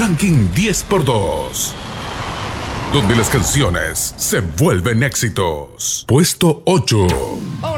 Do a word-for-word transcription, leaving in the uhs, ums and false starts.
Ranking diez por dos, donde las canciones se vuelven éxitos. Puesto ocho.